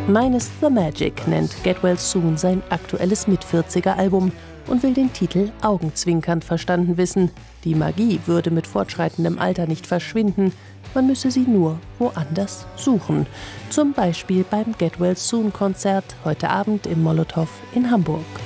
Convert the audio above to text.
Minus the Magic nennt Get Well Soon sein aktuelles Mit-40er-Album und will den Titel augenzwinkernd verstanden wissen. Die Magie würde mit fortschreitendem Alter nicht verschwinden, man müsse sie nur woanders suchen. Zum Beispiel beim Get Well Soon Konzert heute Abend im Molotow in Hamburg.